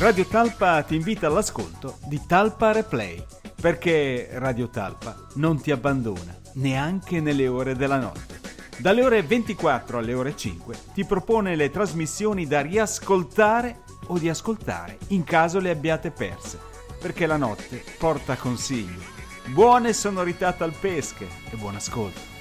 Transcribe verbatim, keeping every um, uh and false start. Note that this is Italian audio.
Radio Talpa ti invita all'ascolto di Talpa Replay, perché Radio Talpa non ti abbandona neanche nelle ore della notte. Dalle ore ventiquattro alle ore cinque ti propone le trasmissioni da riascoltare o di ascoltare in caso le abbiate perse, perché la notte porta consigli. Buone sonorità talpesche e buon ascolto.